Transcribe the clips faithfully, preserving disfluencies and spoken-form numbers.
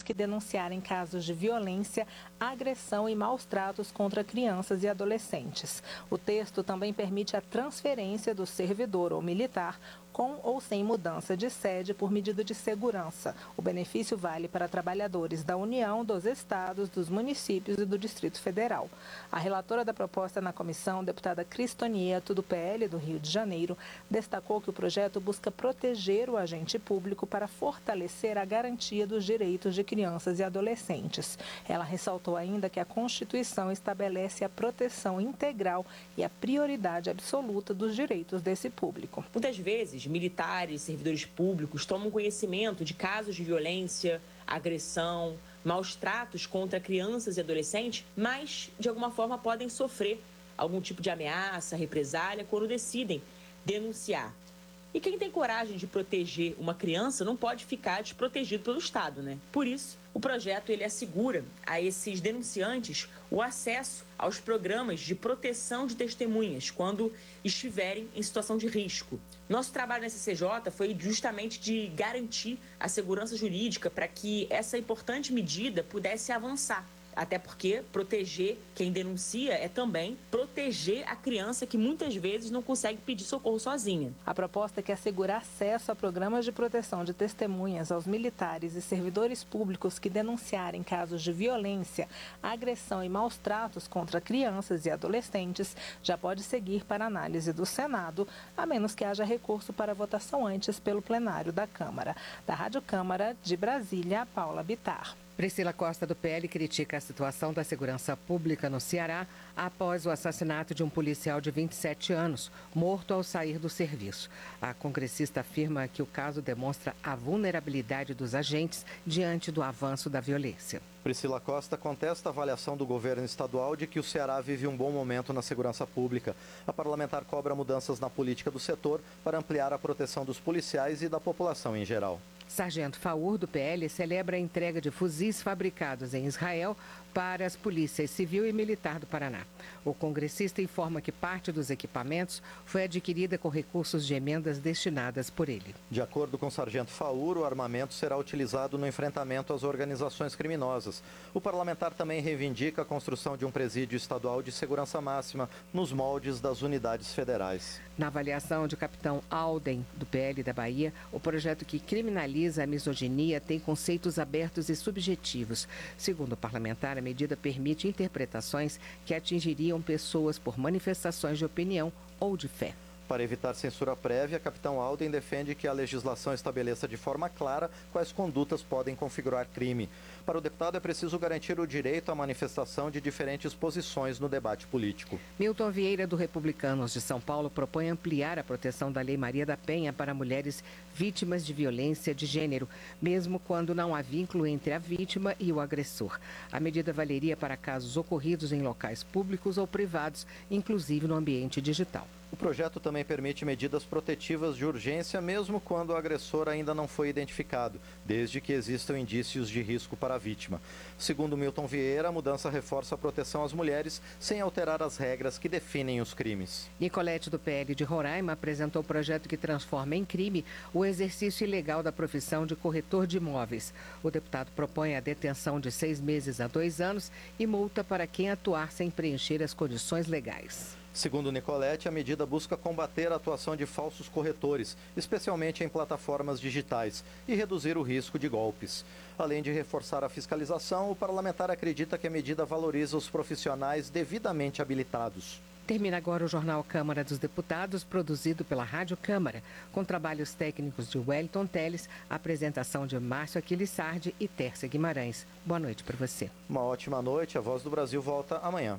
que denunciarem casos de violência, agressão e maus tratos contra crianças e adolescentes. O texto também permite a transferência do servidor ou militar com ou sem mudança de sede por medida de segurança. O benefício vale para trabalhadores da União, dos estados, dos municípios e do Distrito Federal. A relatora da proposta na comissão, deputada Cristonieto, do P L do Rio de Janeiro, destacou que o projeto busca proteger o agente público para fortalecer a garantia dos direitos de crianças e adolescentes. Ela ressaltou ainda que a Constituição estabelece a proteção integral e a prioridade absoluta dos direitos desse público. Muitas vezes, militares, servidores públicos tomam conhecimento de casos de violência, agressão, maus tratos contra crianças e adolescentes, mas, de alguma forma, podem sofrer algum tipo de ameaça, represália, quando decidem denunciar. E quem tem coragem de proteger uma criança não pode ficar desprotegido pelo Estado, né? Por isso, o projeto ele assegura a esses denunciantes o acesso aos programas de proteção de testemunhas quando estiverem em situação de risco. Nosso trabalho na C C J foi justamente de garantir a segurança jurídica para que essa importante medida pudesse avançar. Até porque proteger quem denuncia é também proteger a criança que muitas vezes não consegue pedir socorro sozinha. A proposta quer assegurar acesso a programas de proteção de testemunhas aos militares e servidores públicos que denunciarem casos de violência, agressão e maus tratos contra crianças e adolescentes. Já pode seguir para análise do Senado, a menos que haja recurso para votação antes pelo plenário da Câmara. Da Rádio Câmara, de Brasília, Paula Bittar. Priscila Costa, do P L, critica a situação da segurança pública no Ceará após o assassinato de um policial de vinte e sete anos, morto ao sair do serviço. A congressista afirma que o caso demonstra a vulnerabilidade dos agentes diante do avanço da violência. Priscila Costa contesta a avaliação do governo estadual de que o Ceará vive um bom momento na segurança pública. A parlamentar cobra mudanças na política do setor para ampliar a proteção dos policiais e da população em geral. Sargento Faur, do P L, celebra a entrega de fuzis fabricados em Israel para as polícias civil e militar do Paraná. O congressista informa que parte dos equipamentos foi adquirida com recursos de emendas destinadas por ele. De acordo com o sargento Faur, o armamento será utilizado no enfrentamento às organizações criminosas. O parlamentar também reivindica a construção de um presídio estadual de segurança máxima nos moldes das unidades federais. Na avaliação de capitão Alden, do P L da Bahia, o projeto que criminaliza a misoginia tem conceitos abertos e subjetivos. Segundo o parlamentar, a medida permite interpretações que atingiriam pessoas por manifestações de opinião ou de fé. Para evitar censura prévia, capitão Alden defende que a legislação estabeleça de forma clara quais condutas podem configurar crime. Para o deputado, é preciso garantir o direito à manifestação de diferentes posições no debate político. Milton Vieira, do Republicanos de São Paulo, propõe ampliar a proteção da Lei Maria da Penha para mulheres vítimas de violência de gênero, mesmo quando não há vínculo entre a vítima e o agressor. A medida valeria para casos ocorridos em locais públicos ou privados, inclusive no ambiente digital. O projeto também permite medidas protetivas de urgência, mesmo quando o agressor ainda não foi identificado, desde que existam indícios de risco para a vítima. Segundo Milton Vieira, a mudança reforça a proteção às mulheres, sem alterar as regras que definem os crimes. Nicolete, do P L de Roraima, apresentou o projeto que transforma em crime o exercício ilegal da profissão de corretor de imóveis. O deputado propõe a detenção de seis meses a dois anos e multa para quem atuar sem preencher as condições legais. Segundo Nicolete, a medida busca combater a atuação de falsos corretores, especialmente em plataformas digitais, e reduzir o risco de golpes. Além de reforçar a fiscalização, o parlamentar acredita que a medida valoriza os profissionais devidamente habilitados. Termina agora o Jornal Câmara dos Deputados, produzido pela Rádio Câmara, com trabalhos técnicos de Wellington Teles, apresentação de Márcio Aquilissardi e Tércia Guimarães. Boa noite para você. Uma ótima noite. A Voz do Brasil volta amanhã.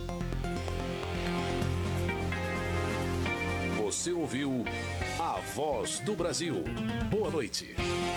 Você ouviu A Voz do Brasil. Boa noite.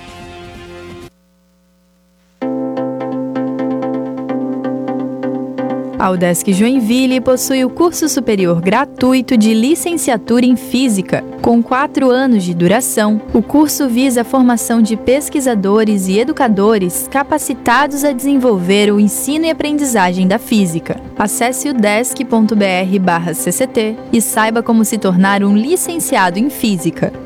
A UDESC Joinville possui o curso superior gratuito de licenciatura em Física. Com quatro anos de duração, o curso visa a formação de pesquisadores e educadores capacitados a desenvolver o ensino e aprendizagem da física. Acesse udesc ponto br barra cct e saiba como se tornar um licenciado em Física.